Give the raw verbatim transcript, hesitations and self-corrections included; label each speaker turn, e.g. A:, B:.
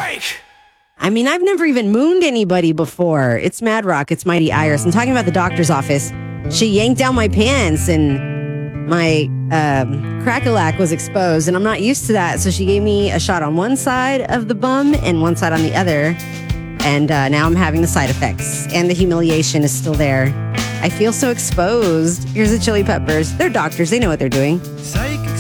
A: I mean, I've never even mooned anybody before. It's Mad Rock. It's Mighty Iris. I'm talking about the doctor's office. She yanked down my pants and my um, crack-a-lack was exposed, and I'm not used to that. So she gave me a shot on one side of the bum and one side on the other. And uh, now I'm having the side effects, and the humiliation is still there. I feel so exposed. Here's the Chili Peppers. They're doctors. They know what they're doing.